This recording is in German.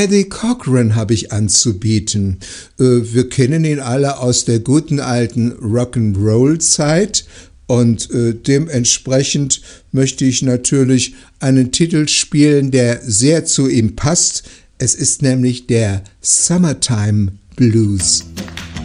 Eddie Cochran habe ich anzubieten. Wir kennen ihn alle aus der guten alten Rock'n'Roll-Zeit und dementsprechend möchte ich natürlich einen Titel spielen, der sehr zu ihm passt. Es ist nämlich der Summertime Blues.